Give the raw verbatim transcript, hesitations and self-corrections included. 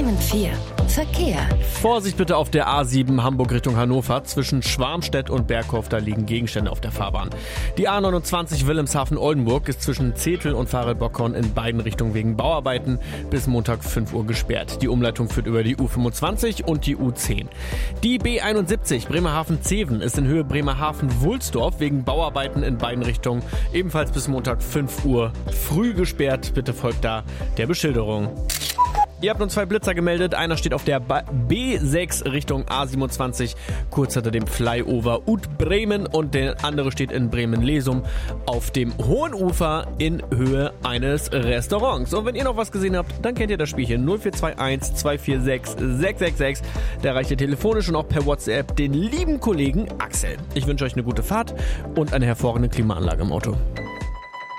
und vier. Verkehr. Vorsicht bitte auf der A sieben Hamburg Richtung Hannover. Zwischen Schwarmstedt und Berghof, da liegen Gegenstände auf der Fahrbahn. Die A neunundzwanzig Wilhelmshaven-Oldenburg ist zwischen Zetel und Fahrradbockhorn in beiden Richtungen wegen Bauarbeiten bis Montag fünf Uhr gesperrt. Die Umleitung führt über die U fünfundzwanzig und die U zehn. Die B einundsiebzig Bremerhaven-Zeven ist in Höhe Bremerhaven-Wulsdorf wegen Bauarbeiten in beiden Richtungen ebenfalls bis Montag fünf Uhr früh gesperrt. Bitte folgt da der Beschilderung. Ihr habt uns zwei Blitzer gemeldet. Einer steht auf der B sechs Richtung A siebenundzwanzig, kurz hinter dem Flyover Ut-Bremen, und der andere steht in Bremen-Lesum auf dem Hohen Ufer in Höhe eines Restaurants. Und wenn ihr noch was gesehen habt, dann kennt ihr das Spielchen null vier zwei eins zwei vier sechs sechs sechs sechs. Da erreicht ihr telefonisch und auch per WhatsApp den lieben Kollegen Axel. Ich wünsche euch eine gute Fahrt und eine hervorragende Klimaanlage im Auto.